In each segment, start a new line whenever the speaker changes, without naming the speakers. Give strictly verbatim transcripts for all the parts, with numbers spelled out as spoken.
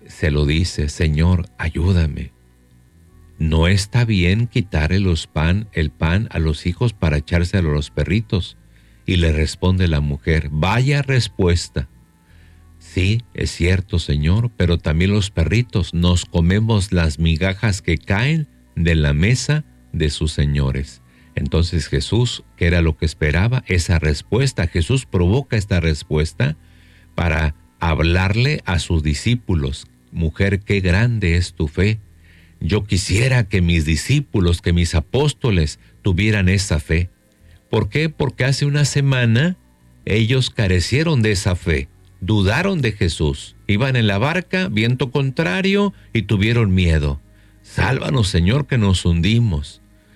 se lo dice: Señor, ayúdame. No está bien quitarle los pan, el pan a los hijos para echárselo a los perritos. Y le responde la mujer: vaya respuesta. Sí, es cierto, Señor, pero también los perritos nos comemos las migajas que caen de la mesa de sus señores. Entonces Jesús, ¿qué era lo que esperaba? Esa respuesta. Jesús provoca esta respuesta para hablarle a sus discípulos: mujer, qué grande es tu fe. Yo quisiera que mis discípulos, que mis apóstoles tuvieran esa fe. ¿Por qué? Porque hace una semana ellos carecieron de esa fe, dudaron de Jesús, iban en la barca, viento contrario, y tuvieron miedo. Sálvanos, Señor, que nos hundimos.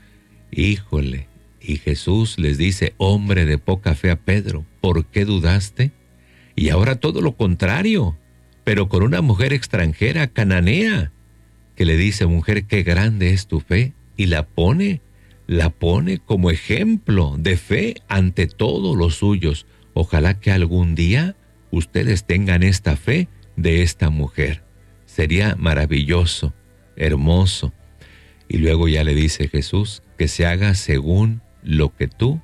Híjole, y Jesús les dice: hombre de poca fe, a Pedro, ¿por qué dudaste? Y ahora todo lo contrario, pero con una mujer extranjera, cananea, que le dice: mujer, qué grande es tu fe, y la pone, la pone como ejemplo de fe ante todos los suyos. Ojalá que algún día ustedes tengan esta fe de esta mujer. Sería maravilloso, hermoso. Y luego ya le dice Jesús que se haga según lo que tú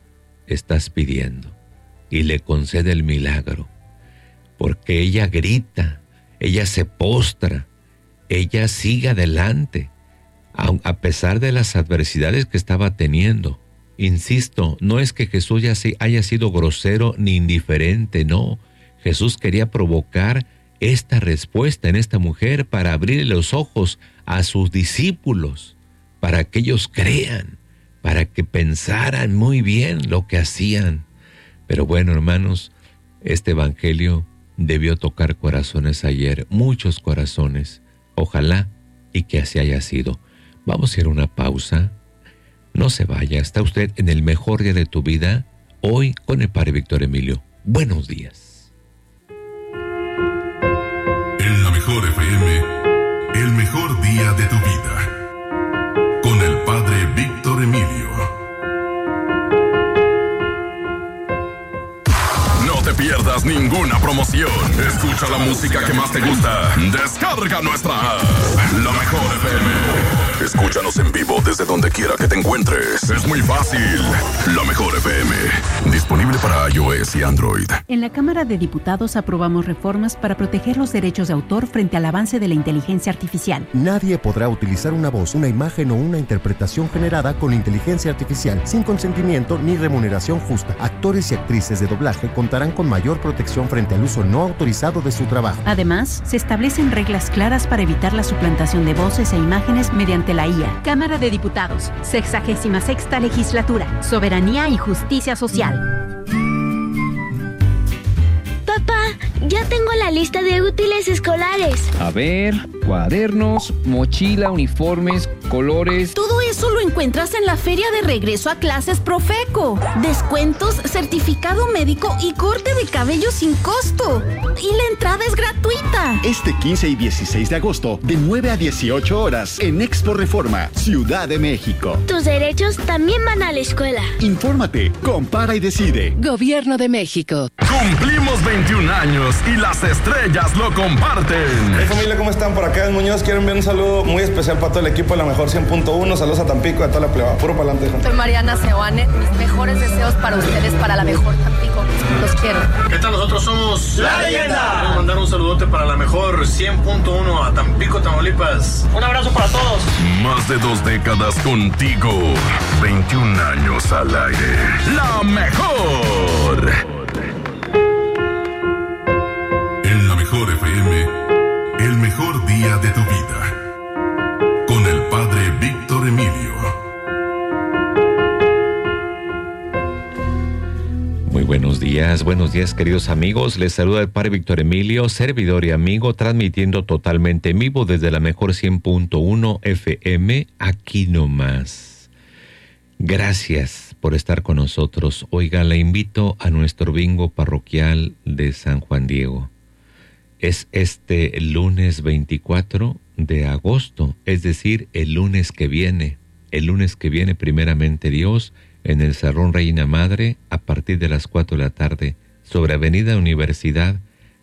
estás pidiendo. Y le concede el milagro. Porque ella grita, ella se postra, ella sigue adelante, a, a pesar de las adversidades que estaba teniendo. Insisto, no es que Jesús ya haya sido grosero ni indiferente, no. Jesús quería provocar esta respuesta en esta mujer para abrirle los ojos a sus discípulos, para que ellos crean, para que pensaran muy bien lo que hacían. Pero bueno, hermanos, este evangelio debió tocar corazones ayer, muchos corazones. Ojalá y que así haya sido. Vamos a ir a una pausa. No se vaya, está usted en el mejor día de tu vida, hoy con el Padre Víctor Emilio. Buenos días.
En la mejor F M, el mejor día de tu vida, con el Padre Víctor Emilio. No te pierdas ninguna promoción. Escucha la música que más te gusta. Descarga nuestra app, La Mejor F M. Escúchanos en vivo desde donde quiera que te encuentres. Es muy fácil. La Mejor F M. Disponible para iOS y Android.
En la Cámara de Diputados aprobamos reformas para proteger los derechos de autor frente al avance de la inteligencia artificial.
Nadie podrá utilizar una voz, una imagen o una interpretación generada con inteligencia artificial sin consentimiento ni remuneración justa. Actores y actrices de doblaje contarán con mayor protección frente al uso no autorizado de su trabajo.
Además, se establecen reglas claras para evitar la suplantación de voces e imágenes mediante la I A. Cámara de Diputados, sexagésima sexta legislatura, soberanía y justicia social.
Papá, ya tengo la lista de útiles escolares.
A ver, cuadernos, mochila, uniformes, colores.
Todo eso lo encuentras en la feria de regreso a clases Profeco. Descuentos, certificado médico y corte de cabello sin costo. Y la entrada es gratuita.
Este quince y dieciséis de agosto, de nueve a dieciocho horas, en Expo Reforma, Ciudad de México.
Tus derechos también van a la escuela.
Infórmate, compara y decide.
Gobierno de México.
Cumplimos veintiún años y las estrellas lo comparten.
Hey familia, ¿cómo están? Por acá en Muñoz quiero enviar un saludo muy especial para todo el equipo de La Mejor cien punto uno. Saludos a Tampico y a toda la pleba. Puro para adelante.
Soy Mariana Seoane. Mis mejores deseos para ustedes, para La Mejor Tampico. Los quiero.
¿Qué tal? Nosotros somos
La Leyenda.
Quiero mandar un saludote para La Mejor cien punto uno a Tampico, Tamaulipas.
Un abrazo para todos.
Más de dos décadas contigo. veintiún años al aire. La Mejor. En La Mejor F M, el mejor día de tu vida. Con el Padre Víctor Emilio.
Muy buenos días, buenos días queridos amigos. Les saluda el Padre Víctor Emilio, servidor y amigo, transmitiendo totalmente en vivo desde La Mejor cien punto uno F M, aquí nomás. Gracias por estar con nosotros. Oiga, le invito a nuestro bingo parroquial de San Juan Diego. Es este lunes veinticuatro de agosto, es decir, el lunes que viene. El lunes que viene, primeramente Dios, en el Salón Reina Madre, a partir de las cuatro de la tarde, sobre Avenida Universidad,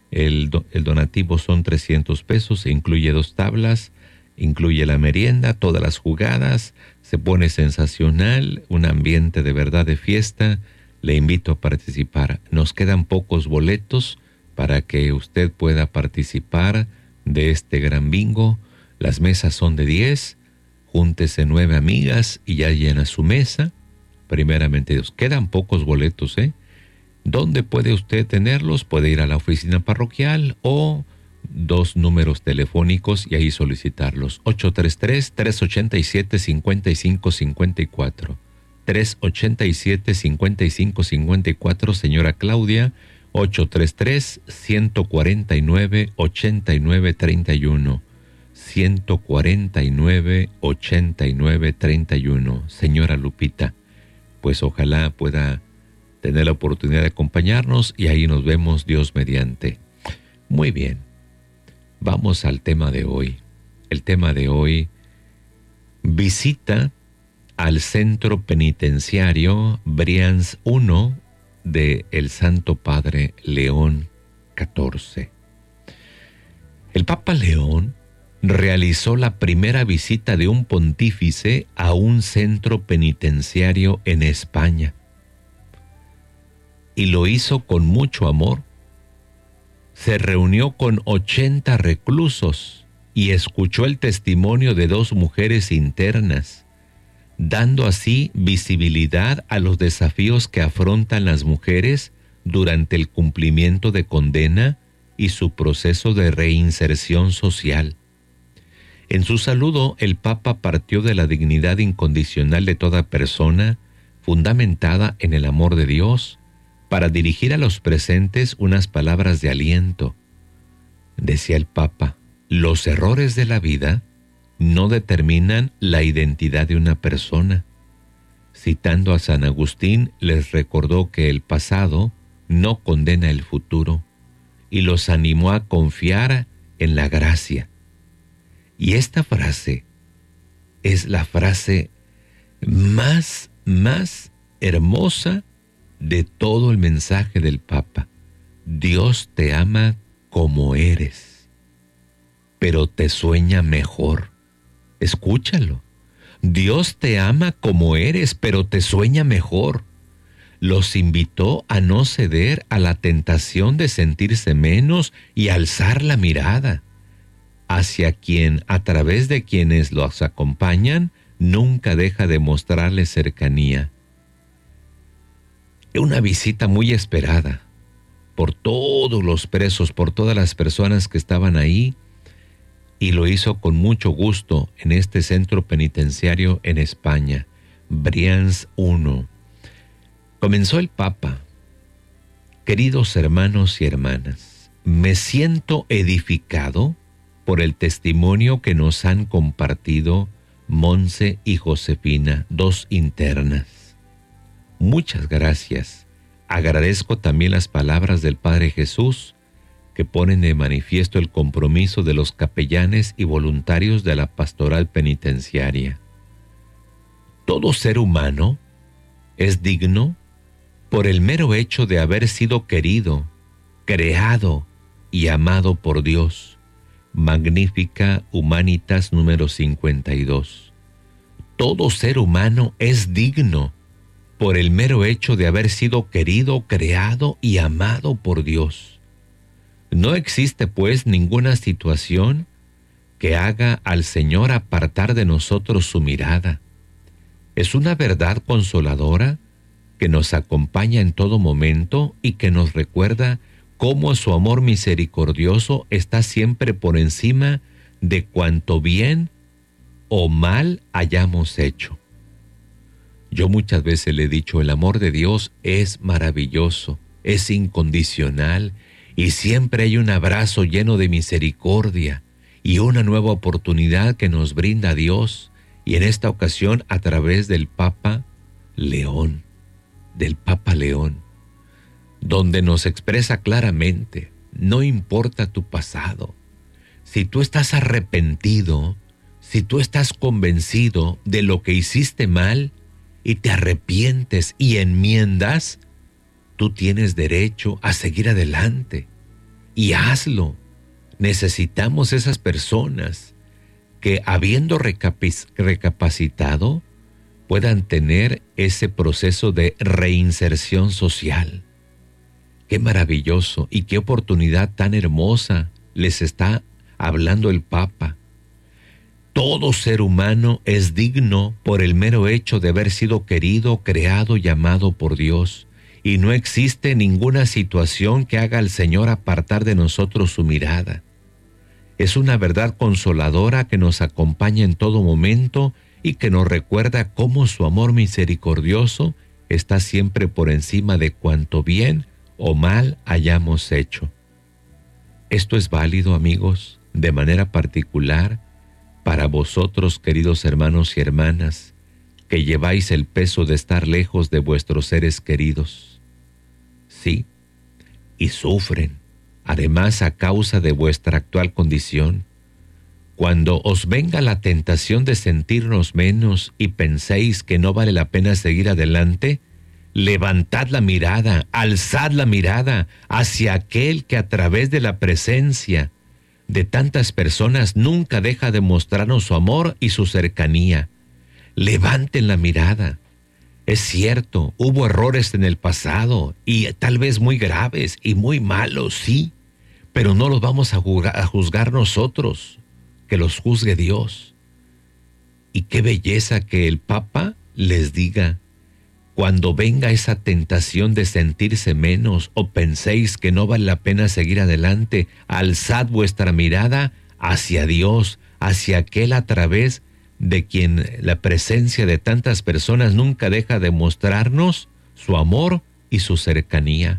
El, do, el donativo son trescientos pesos, incluye dos tablas, incluye la merienda, todas las jugadas, se pone sensacional, un ambiente de verdad de fiesta. Le invito a participar. Nos quedan pocos boletos para que usted pueda participar de este gran bingo. Las mesas son de diez, júntese nueve amigas y ya llena su mesa. Primeramente Dios, quedan pocos boletos, ¿eh? ¿Dónde puede usted tenerlos? Puede ir a la oficina parroquial o dos números telefónicos y ahí solicitarlos. ocho tres tres, tres ocho siete, cinco cinco cinco cuatro. tres ocho siete, cinco cinco cinco cuatro, señora Claudia, ocho tres tres, uno cuatro nueve, ocho nueve tres uno. uno cuatro nueve, ocho nueve tres uno. Señora Lupita, pues ojalá pueda tener la oportunidad de acompañarnos y ahí nos vemos, Dios mediante. Muy bien, vamos al tema de hoy. El tema de hoy, visita al centro penitenciario Brians uno de el Santo Padre León catorce. El Papa León realizó la primera visita de un pontífice a un centro penitenciario en España. Y lo hizo con mucho amor. Se reunió con ochenta reclusos y escuchó el testimonio de dos mujeres internas, dando así visibilidad a los desafíos que afrontan las mujeres durante el cumplimiento de condena y su proceso de reinserción social. En su saludo, el Papa partió de la dignidad incondicional de toda persona, fundamentada en el amor de Dios, para dirigir a los presentes unas palabras de aliento. Decía el Papa, los errores de la vida no determinan la identidad de una persona. Citando a San Agustín, les recordó que el pasado no condena el futuro y los animó a confiar en la gracia. Y esta frase es la frase más, más hermosa de todo el mensaje del Papa. Dios te ama como eres, pero te sueña mejor. Escúchalo. Dios te ama como eres, pero te sueña mejor. Los invitó a no ceder a la tentación de sentirse menos y alzar la mirada hacia quien, a través de quienes los acompañan, nunca deja de mostrarles cercanía. Una visita muy esperada por todos los presos, por todas las personas que estaban ahí, y lo hizo con mucho gusto en este centro penitenciario en España, Brians uno. Comenzó el Papa. Queridos hermanos y hermanas, me siento edificado por el testimonio que nos han compartido Monse y Josefina, dos internas. Muchas gracias. Agradezco también las palabras del Padre Jesús que ponen de manifiesto el compromiso de los capellanes y voluntarios de la pastoral penitenciaria. Todo ser humano es digno por el mero hecho de haber sido querido, creado y amado por Dios. Magnífica Humanitas número cincuenta y dos. Todo ser humano es digno por el mero hecho de haber sido querido, creado y amado por Dios. No existe, pues, ninguna situación que haga al Señor apartar de nosotros su mirada. Es una verdad consoladora que nos acompaña en todo momento y que nos recuerda cómo su amor misericordioso está siempre por encima de cuanto bien o mal hayamos hecho. Yo muchas veces le he dicho, el amor de Dios es maravilloso, es incondicional y siempre hay un abrazo lleno de misericordia y una nueva oportunidad que nos brinda Dios, y en esta ocasión a través del Papa León, del Papa León, donde nos expresa claramente, no importa tu pasado, si tú estás arrepentido, si tú estás convencido de lo que hiciste mal y te arrepientes y enmiendas, tú tienes derecho a seguir adelante. y hazlo. Necesitamos esas personas que, habiendo recapic- recapacitado, puedan tener ese proceso de reinserción social. Qué maravilloso y qué oportunidad tan hermosa les está hablando el Papa. Todo ser humano es digno por el mero hecho de haber sido querido, creado y amado por Dios. Y no existe ninguna situación que haga al Señor apartar de nosotros su mirada. Es una verdad consoladora que nos acompaña en todo momento y que nos recuerda cómo su amor misericordioso está siempre por encima de cuanto bien o mal hayamos hecho. Esto es válido, amigos, de manera particular para vosotros, queridos hermanos y hermanas, que lleváis el peso de estar lejos de vuestros seres queridos. Sí, y sufren, además a causa de vuestra actual condición. Cuando os venga la tentación de sentirnos menos y penséis que no vale la pena seguir adelante, levantad la mirada, alzad la mirada hacia aquel que a través de la presencia de tantas personas nunca deja de mostrarnos su amor y su cercanía. Levanten la mirada. Es cierto, hubo errores en el pasado y tal vez muy graves y muy malos, sí, pero no los vamos a juzgar, a juzgar nosotros, que los juzgue Dios. Y qué belleza que el Papa les diga: cuando venga esa tentación de sentirse menos o penséis que no vale la pena seguir adelante, alzad vuestra mirada hacia Dios, hacia aquel a través de quien la presencia de tantas personas nunca deja de mostrarnos su amor y su cercanía.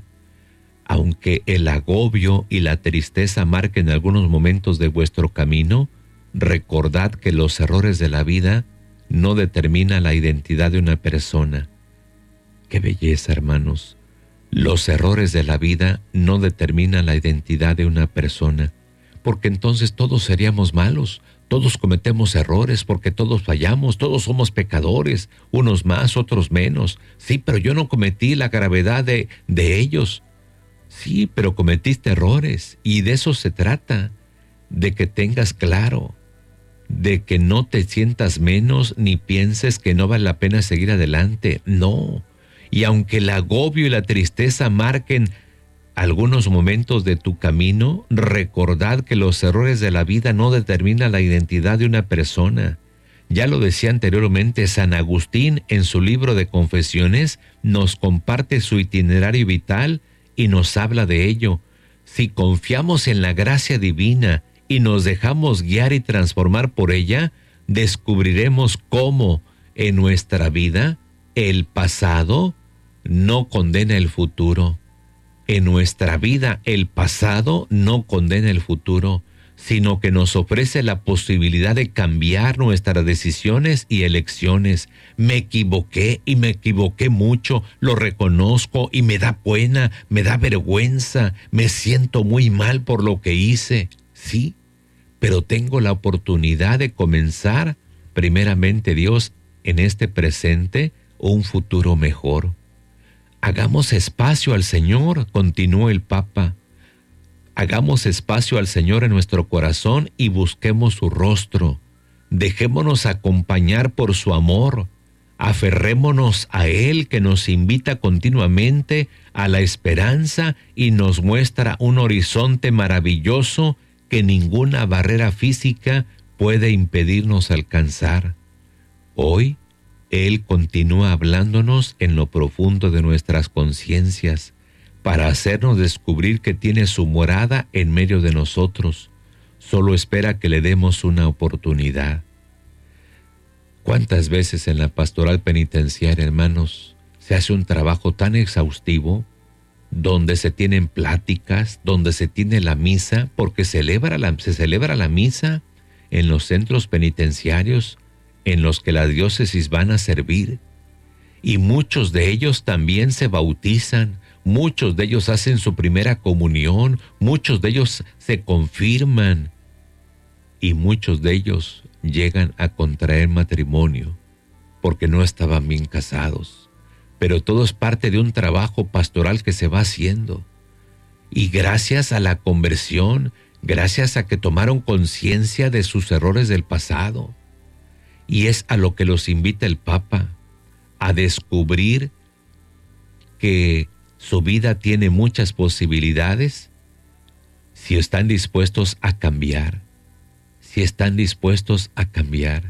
Aunque el agobio y la tristeza marquen algunos momentos de vuestro camino, recordad que los errores de la vida no determinan la identidad de una persona. ¡Qué belleza, hermanos! Los errores de la vida no determinan la identidad de una persona, porque entonces todos seríamos malos, todos cometemos errores, porque todos fallamos, todos somos pecadores, unos más, otros menos. Sí, pero yo no cometí la gravedad de, de ellos. Sí, pero cometiste errores, y de eso se trata, de que tengas claro, de que no te sientas menos ni pienses que no vale la pena seguir adelante. No. Y aunque el agobio y la tristeza marquen algunos momentos de tu camino, recordad que los errores de la vida no determinan la identidad de una persona. Ya lo decía anteriormente, San Agustín en su libro de Confesiones nos comparte su itinerario vital y nos habla de ello. Si confiamos en la gracia divina y nos dejamos guiar y transformar por ella, descubriremos cómo en nuestra vida el pasado no condena el futuro. En nuestra vida el pasado no condena el futuro, sino que nos ofrece la posibilidad de cambiar nuestras decisiones y elecciones. Me equivoqué y me equivoqué mucho, lo reconozco y me da pena, me da vergüenza, me siento muy mal por lo que hice. Sí, pero tengo la oportunidad de comenzar, primeramente Dios, en este presente, un futuro mejor. Hagamos espacio al Señor, continuó el Papa. Hagamos espacio al Señor en nuestro corazón y busquemos su rostro. Dejémonos acompañar por su amor. Aferrémonos a Él, que nos invita continuamente a la esperanza y nos muestra un horizonte maravilloso que ninguna barrera física puede impedirnos alcanzar. Hoy, Él continúa hablándonos en lo profundo de nuestras conciencias para hacernos descubrir que tiene su morada en medio de nosotros. Solo espera que le demos una oportunidad. ¿Cuántas veces en la pastoral penitenciaria, hermanos, se hace un trabajo tan exhaustivo, donde se tienen pláticas, donde se tiene la misa, porque celebra la, se celebra la misa en los centros penitenciarios en los que las diócesis van a servir, y muchos de ellos también se bautizan, muchos de ellos hacen su primera comunión, muchos de ellos se confirman, y muchos de ellos llegan a contraer matrimonio porque no estaban bien casados. Pero todo es parte de un trabajo pastoral que se va haciendo. Y gracias a la conversión, gracias a que tomaron conciencia de sus errores del pasado. Y es a lo que los invita el Papa, a descubrir que su vida tiene muchas posibilidades si están dispuestos a cambiar, si están dispuestos a cambiar.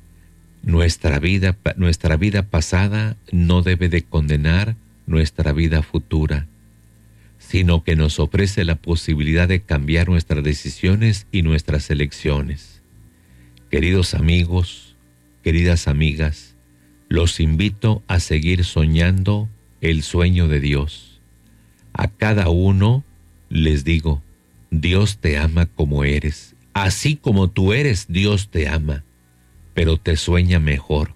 Nuestra vida, nuestra vida pasada no debe de condenar nuestra vida futura, sino que nos ofrece la posibilidad de cambiar nuestras decisiones y nuestras elecciones. Queridos amigos, queridas amigas, los invito a seguir soñando el sueño de Dios. A cada uno les digo, Dios te ama como eres. Así como tú eres, Dios te ama, pero te sueña mejor.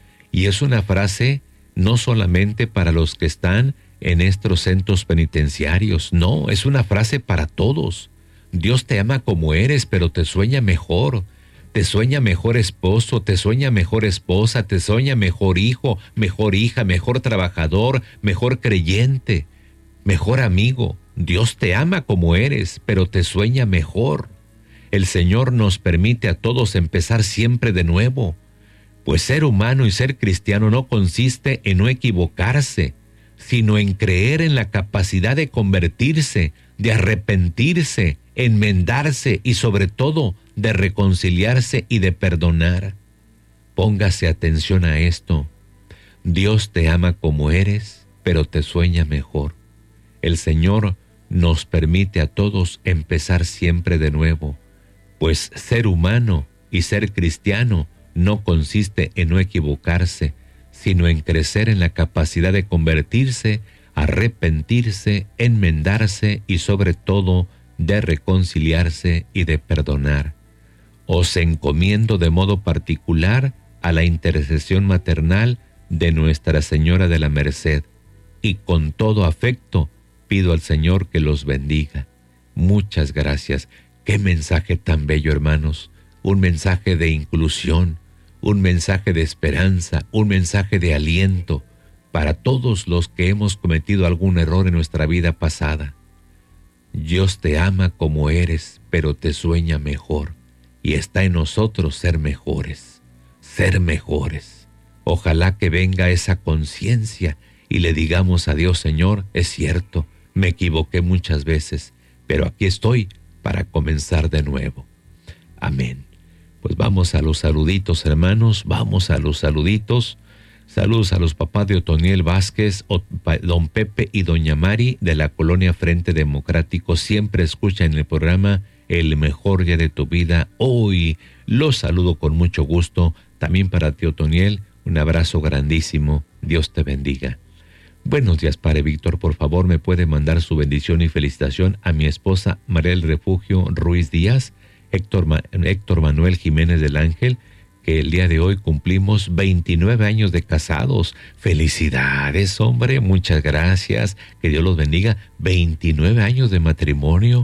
Y es una frase no solamente para los que están en estos centros penitenciarios, no, es una frase para todos. Dios te ama como eres, pero te sueña mejor. Te sueña mejor esposo, te sueña mejor esposa, te sueña mejor hijo, mejor hija, mejor trabajador, mejor creyente, mejor amigo. Dios te ama como eres, pero te sueña mejor. El Señor nos permite a todos empezar siempre de nuevo, pues ser humano y ser cristiano no consiste en no equivocarse, sino en creer en la capacidad de convertirse, de arrepentirse, enmendarse y sobre todo de reconciliarse y de perdonar. Póngase atención a esto. Dios te ama como eres, pero te sueña mejor. El Señor nos permite a todos empezar siempre de nuevo, pues ser humano y ser cristiano no consiste en no equivocarse, sino en crecer en la capacidad de convertirse, arrepentirse, enmendarse y sobre todo de reconciliarse y de perdonar. Os encomiendo de modo particular a la intercesión maternal de Nuestra Señora de la Merced y con todo afecto pido al Señor que los bendiga. Muchas gracias. Qué mensaje tan bello, hermanos. Un mensaje de inclusión, un mensaje de esperanza, un mensaje de aliento para todos los que hemos cometido algún error en nuestra vida pasada. Dios te ama como eres, pero te sueña mejor. Y está en nosotros ser mejores, ser mejores. Ojalá que venga esa conciencia y le digamos a Dios, Señor, es cierto, me equivoqué muchas veces, pero aquí estoy para comenzar de nuevo. Amén. Pues vamos a los saluditos, hermanos, vamos a los saluditos. Saludos a los papás de Otoniel Vázquez, don Pepe y doña Mari de la colonia Frente Democrático. Siempre escuchan el programa El Mejor Día de tu Vida. Hoy los saludo con mucho gusto. También para ti, Otoniel, un abrazo grandísimo. Dios te bendiga. Buenos días, Padre Víctor. Por favor, me puede mandar su bendición y felicitación a mi esposa María del Refugio Ruiz Díaz, Héctor, Ma- Héctor Manuel Jiménez del Ángel, que el día de hoy cumplimos veintinueve años de casados. Felicidades, hombre, muchas gracias. Que Dios los bendiga. veintinueve años de matrimonio.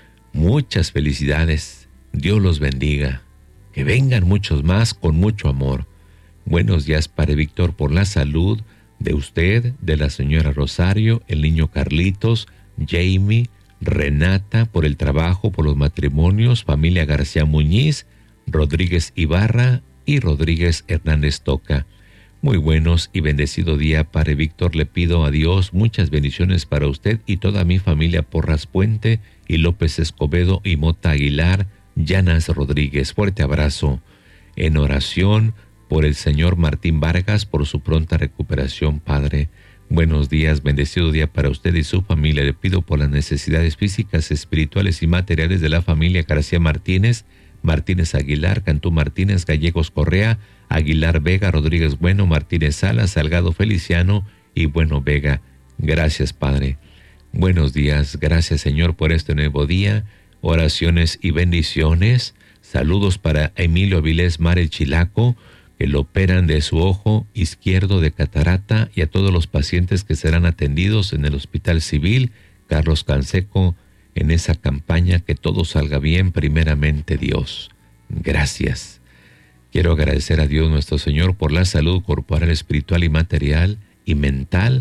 Muchas felicidades. Dios los bendiga. Que vengan muchos más con mucho amor. Buenos días, Padre Víctor, por la salud de usted, de la señora Rosario, el niño Carlitos, Jamie, Renata, por el trabajo, por los matrimonios, familia García Muñiz, Rodríguez Ibarra y Rodríguez Hernández Toca. Muy buenos y bendecido día, Padre Víctor. Le pido a Dios muchas bendiciones para usted y toda mi familia Porras Puente y López Escobedo y Mota Aguilar, Llanas Rodríguez. Fuerte abrazo. En oración por el señor Martín Vargas, por su pronta recuperación, Padre. Buenos días, bendecido día para usted y su familia. Le pido por las necesidades físicas, espirituales y materiales de la familia García Martínez, Martínez Aguilar, Cantú Martínez, Gallegos Correa, Aguilar Vega, Rodríguez Bueno, Martínez Salas, Salgado Feliciano y Bueno Vega. Gracias, Padre. Buenos días, gracias, Señor, por este nuevo día. Oraciones y bendiciones. Saludos para Emilio Avilés Mar el Chilaco, que lo operan de su ojo izquierdo de catarata, y a todos los pacientes que serán atendidos en el Hospital Civil Carlos Canseco en esa campaña. Que todo salga bien, primeramente Dios. Gracias. Quiero agradecer a Dios nuestro Señor por la salud corporal, espiritual y material y mental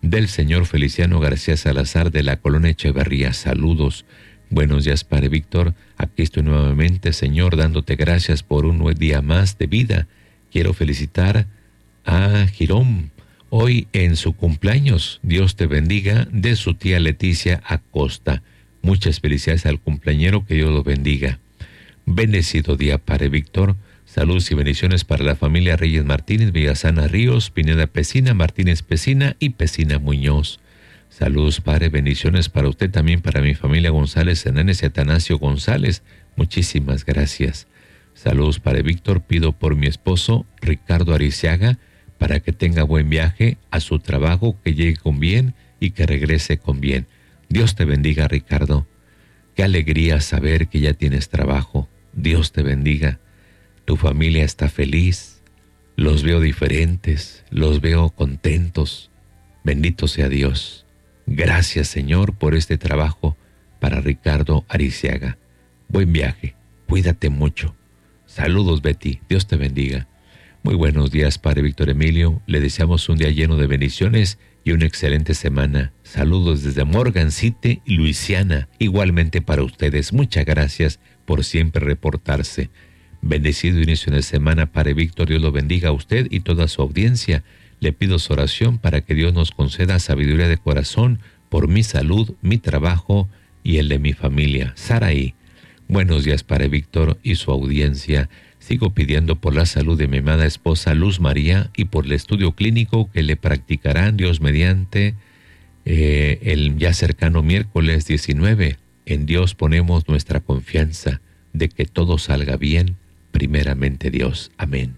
del señor Feliciano García Salazar de la colonia Echeverría. Saludos. Buenos días, Padre Víctor. Aquí estoy nuevamente, Señor, dándote gracias por un nuevo día más de vida. Quiero felicitar a Girón hoy en su cumpleaños. Dios te bendiga, de su tía Leticia Acosta. Muchas felicidades al cumpleañero, que Dios lo bendiga. Bendecido día, Padre Víctor. Saludos y bendiciones para la familia Reyes Martínez, Villasana Ríos, Pineda Pesina, Martínez Pesina y Pesina Muñoz. Saludos, Padre, bendiciones para usted, también para mi familia González Hernández y Atanasio González. Muchísimas gracias. Saludos, Padre Víctor. Pido por mi esposo, Ricardo Ariciaga, para que tenga buen viaje a su trabajo, que llegue con bien y que regrese con bien. Dios te bendiga, Ricardo. Qué alegría saber que ya tienes trabajo. Dios te bendiga. Tu familia está feliz. Los veo diferentes, los veo contentos. Bendito sea Dios. Gracias, Señor, por este trabajo para Ricardo Ariciaga. Buen viaje, cuídate mucho. Saludos, Betty, Dios te bendiga. Muy buenos días, Padre Víctor Emilio. Le deseamos un día lleno de bendiciones y una excelente semana. Saludos desde Morgan City, Luisiana. Igualmente para ustedes. Muchas gracias por siempre reportarse. Bendecido inicio de semana, Padre Víctor. Dios lo bendiga a usted y toda su audiencia. Le pido su oración para que Dios nos conceda sabiduría de corazón por mi salud, mi trabajo y el de mi familia. Saraí. Buenos días, Padre Víctor y su audiencia. Sigo pidiendo por la salud de mi amada esposa Luz María y por el estudio clínico que le practicarán, Dios mediante, eh, el ya cercano miércoles diecinueve. En Dios ponemos nuestra confianza de que todo salga bien, primeramente Dios. Amén.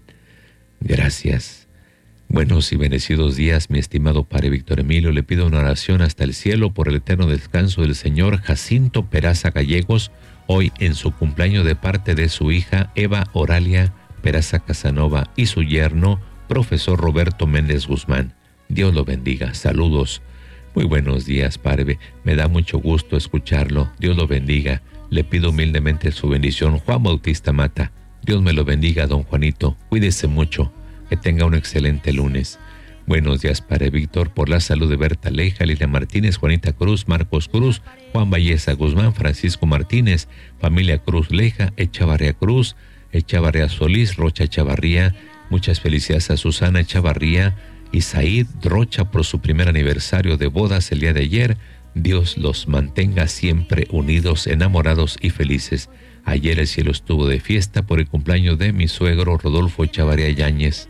Gracias. Buenos y bendecidos días, mi estimado Padre Víctor Emilio. Le pido una oración hasta el cielo por el eterno descanso del señor Jacinto Peraza Gallegos, hoy en su cumpleaños, de parte de su hija Eva Oralia Peraza Casanova y su yerno, profesor Roberto Méndez Guzmán. Dios lo bendiga. Saludos. Muy buenos días, Padre. Me da mucho gusto escucharlo. Dios lo bendiga. Le pido humildemente su bendición. Juan Bautista Mata. Dios me lo bendiga, don Juanito. Cuídese mucho. Que tenga un excelente lunes. Buenos días, Padre Víctor, por la salud de Berta Leija, Lilia Martínez, Juanita Cruz, Marcos Cruz, Juan Valleza Guzmán, Francisco Martínez, familia Cruz Leija, Echavarría Cruz, Echavarría Solís, Rocha Echavarría. Muchas felicidades a Susana Echavarría y Said Rocha por su primer aniversario de bodas el día de ayer. Dios los mantenga siempre unidos, enamorados y felices. Ayer el cielo estuvo de fiesta por el cumpleaños de mi suegro Rodolfo Echavarría Yáñez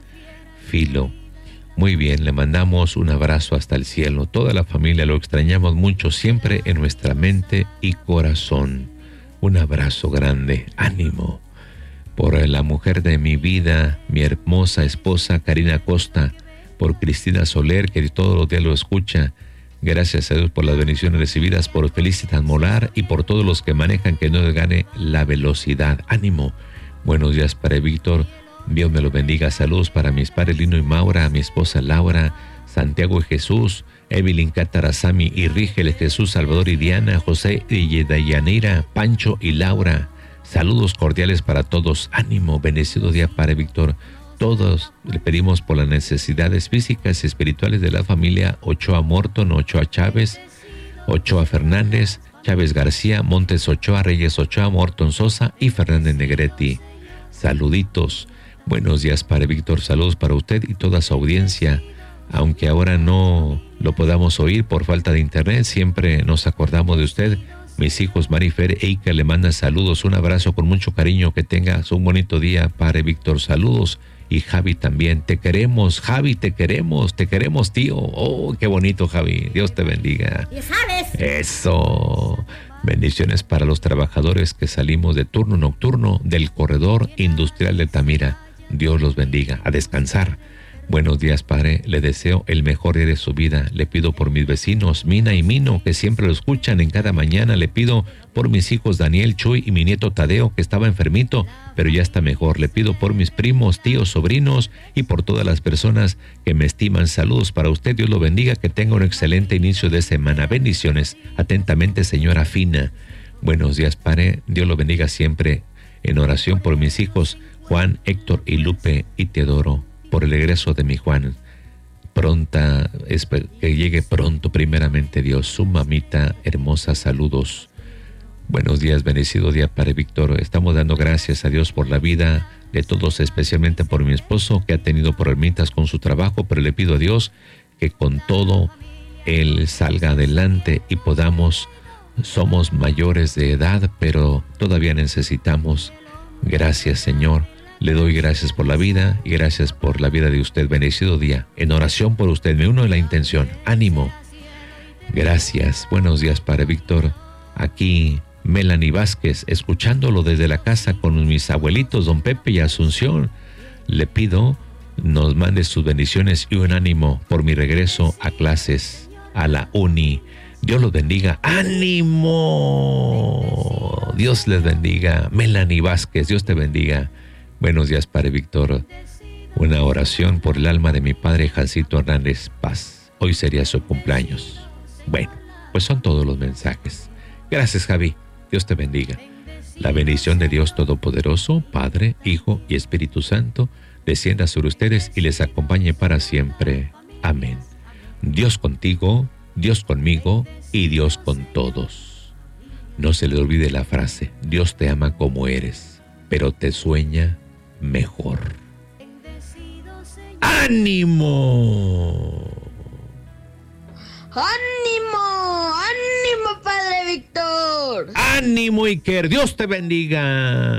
Filo. Muy bien, le mandamos un abrazo hasta el cielo. Toda la familia lo extrañamos mucho, siempre en nuestra mente y corazón. Un abrazo grande, ánimo. Por la mujer de mi vida, mi hermosa esposa Karina Costa, por Cristina Soler, que todos los días lo escucha. Gracias a Dios por las bendiciones recibidas, por Felicitas Molar y por todos los que manejan, que no les gane la velocidad. Ánimo. Buenos días, Padre Víctor. Dios me lo bendiga. Saludos para mis padres Lino y Maura, mi esposa Laura, Santiago y Jesús, Evelyn Catarazami y Rígel, Jesús, Salvador y Diana, José y Dayanira, Pancho y Laura. Saludos cordiales para todos. Ánimo. Bendecido día, Padre Víctor. Todos le pedimos por las necesidades físicas y espirituales de la familia Ochoa Morton, Ochoa Chávez, Ochoa Fernández, Chávez García, Montes Ochoa, Reyes Ochoa, Morton Sosa y Fernández Negretti. Saluditos. Buenos días, Padre Víctor. Saludos para usted y toda su audiencia. Aunque ahora no lo podamos oír por falta de internet, siempre nos acordamos de usted. Mis hijos Marifer e Ika le mandan saludos. Un abrazo con mucho cariño. Que tengas un bonito día, Padre Víctor. Saludos. Y Javi también. Te queremos, Javi, te queremos. Te queremos, tío. Oh, qué bonito, Javi. Dios te bendiga.
¿Y sabes?
Eso. Bendiciones para los trabajadores que salimos de turno nocturno del corredor industrial de Tamira. Dios los bendiga. A descansar. Buenos días, Padre. Le deseo el mejor día de su vida. Le pido por mis vecinos, Mina y Mino, que siempre lo escuchan en cada mañana. Le pido por mis hijos Daniel, Chuy y mi nieto Tadeo, que estaba enfermito, pero ya está mejor. Le pido por mis primos, tíos, sobrinos y por todas las personas que me estiman. Saludos para usted. Dios lo bendiga. Que tenga un excelente inicio de semana. Bendiciones. Atentamente, señora Fina. Buenos días, Padre. Dios lo bendiga siempre. En oración por mis hijos Juan, Héctor y Lupe y Teodoro, por el regreso de mi Juan. pronta, esper, que llegue pronto, primeramente Dios. Su mamita hermosa, saludos. Buenos días, bendecido día, Padre Víctor. Estamos dando gracias a Dios por la vida de todos, especialmente por mi esposo, que ha tenido problemitas con su trabajo, pero le pido a Dios que con todo Él salga adelante y podamos, somos mayores de edad, pero todavía necesitamos. Gracias, Señor. Le doy gracias por la vida y gracias por la vida de usted. Bendecido día. En oración por usted, me uno en la intención. Ánimo. Gracias. Buenos días, Padre Víctor. Aquí Melanie Vázquez, escuchándolo desde la casa con mis abuelitos, don Pepe y Asunción. Le pido nos mande sus bendiciones y un ánimo por mi regreso a clases, a la uni. Dios los bendiga. ¡Ánimo! Dios les bendiga. Melanie Vázquez, Dios te bendiga. Buenos días, Padre Víctor. Una oración por el alma de mi padre Jancito Hernández Paz. Hoy sería su cumpleaños. Bueno, pues son todos los mensajes. Gracias, Javi. Dios te bendiga. La bendición de Dios Todopoderoso, Padre, Hijo y Espíritu Santo, descienda sobre ustedes y les acompañe para siempre. Amén. Dios contigo, Dios conmigo y Dios con todos. No se le olvide la frase: Dios te ama como eres, pero te sueña mejor. ¡Ánimo!
¡Ánimo! ¡Ánimo, Padre Víctor!
¡Ánimo, Iker! ¡Dios te bendiga!